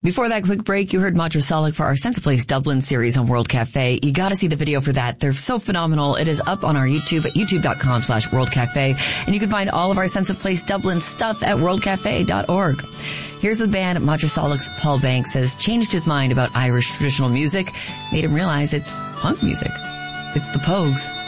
Before that quick break, you heard Madrasalik for our Sense of Place Dublin series on World Cafe. You gotta see the video for that. They're so phenomenal. It is up on our YouTube at youtube.com/World Cafe. And you can find all of our Sense of Place Dublin stuff at worldcafe.org. Here's the band. Madrasalik's Paul Banks has changed his mind about Irish traditional music, made him realize it's punk music. It's the Pogues.